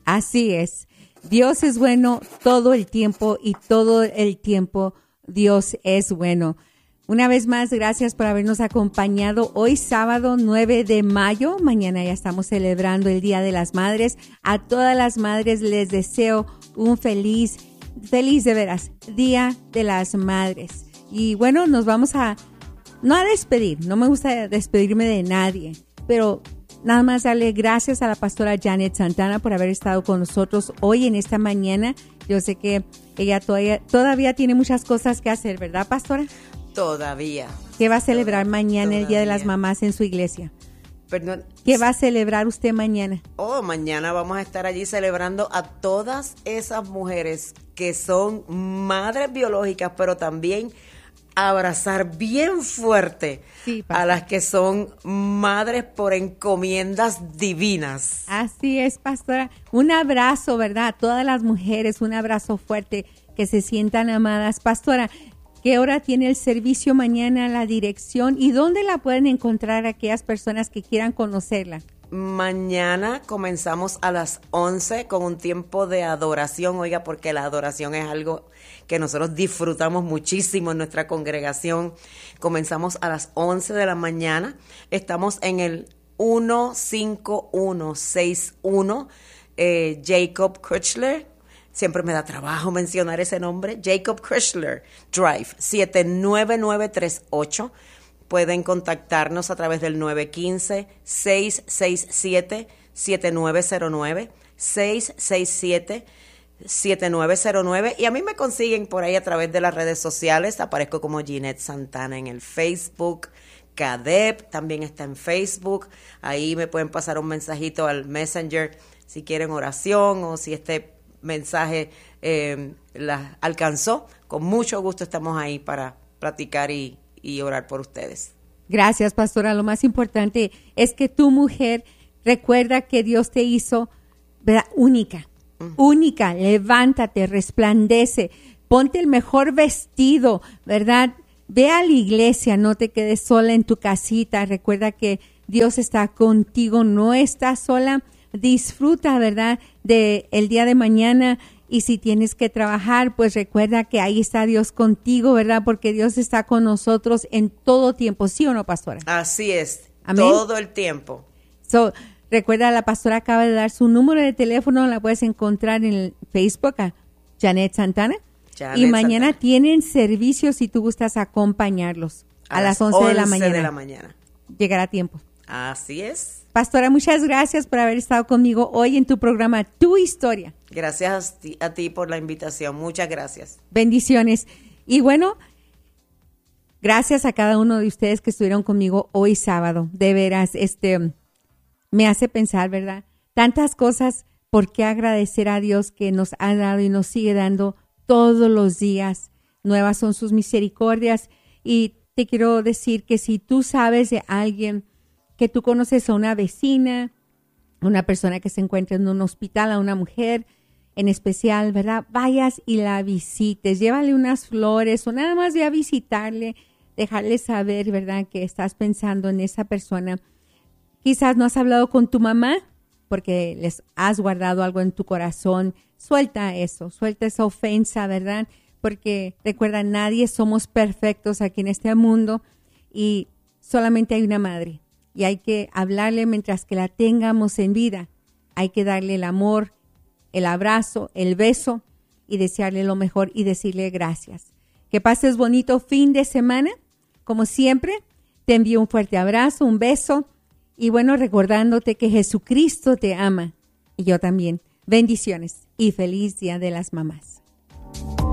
Así es. Dios es bueno todo el tiempo y todo el tiempo Dios es bueno. Una vez más, gracias por habernos acompañado hoy sábado 9 de mayo. Mañana ya estamos celebrando el Día de las Madres. A todas las madres les deseo un feliz de veras, Día de las Madres. Y bueno, nos vamos no a despedir. No me gusta despedirme de nadie, pero nada más darle gracias a la pastora Janet Santana por haber estado con nosotros hoy en esta mañana. Yo sé que ella todavía tiene muchas cosas que hacer, ¿verdad, pastora? Todavía. ¿Qué va a celebrar mañana el Día de las Mamás en su iglesia? Perdón. ¿Qué va a celebrar usted mañana? Mañana vamos a estar allí celebrando a todas esas mujeres que son madres biológicas, pero también abrazar bien fuerte a las que son madres por encomiendas divinas. Así es, pastora. Un abrazo, ¿verdad? A todas las mujeres, un abrazo fuerte, que se sientan amadas. Pastora, ¿qué hora tiene el servicio mañana, la dirección y dónde la pueden encontrar aquellas personas que quieran conocerla? Mañana comenzamos a las 11 con un tiempo de adoración, oiga, porque la adoración es algo que nosotros disfrutamos muchísimo en nuestra congregación. Comenzamos a las 11 de la mañana. Estamos en el 15161 Jacob Crutchler. Siempre me da trabajo mencionar ese nombre. Jacob Crutchler Drive, 79938. Pueden contactarnos a través del 915-667-7909, 667-7909. Y a mí me consiguen por ahí a través de las redes sociales. Aparezco como Ginette Santana en el Facebook. Cadep también está en Facebook. Ahí me pueden pasar un mensajito al Messenger si quieren oración o si este mensaje las alcanzó. Con mucho gusto estamos ahí para platicar y orar por ustedes. Gracias, pastora. Lo más importante es que tu mujer recuerda que Dios te hizo, ¿verdad? Única. Levántate, resplandece, ponte el mejor vestido, ¿verdad? Ve a la iglesia, no te quedes sola en tu casita. Recuerda que Dios está contigo, no estás sola. Disfruta, ¿verdad?, de el día de mañana. Y si tienes que trabajar, pues recuerda que ahí está Dios contigo, ¿verdad? Porque Dios está con nosotros en todo tiempo, ¿sí o no, pastora? Así es. Amén. Todo el tiempo. Recuerda, la pastora acaba de dar su número de teléfono, la puedes encontrar en el Facebook, a Janet Santana. Y mañana tienen servicio si tú gustas acompañarlos a las 11 de la mañana. Llegará a tiempo. Así es. Pastora, muchas gracias por haber estado conmigo hoy en tu programa Tu Historia. Gracias a ti por la invitación. Muchas gracias. Bendiciones. Y bueno, gracias a cada uno de ustedes que estuvieron conmigo hoy sábado. De veras, me hace pensar, ¿verdad? Tantas cosas por qué agradecer a Dios que nos ha dado y nos sigue dando todos los días. Nuevas son sus misericordias. Y te quiero decir que si tú sabes de alguien que tú conoces, a una vecina, una persona que se encuentra en un hospital, a una mujer en especial, ¿verdad? Vayas y la visites, llévale unas flores o nada más ve a visitarle, dejarle saber, ¿verdad?, que estás pensando en esa persona. Quizás no has hablado con tu mamá porque les has guardado algo en tu corazón. Suelta eso, suelta esa ofensa, ¿verdad? Porque recuerda, nadie somos perfectos aquí en este mundo y solamente hay una madre. Y hay que hablarle mientras que la tengamos en vida. Hay que darle el amor, el abrazo, el beso y desearle lo mejor y decirle gracias. Que pases bonito fin de semana. Como siempre, te envío un fuerte abrazo, un beso y bueno, recordándote que Jesucristo te ama y yo también. Bendiciones y feliz Día de las Mamás.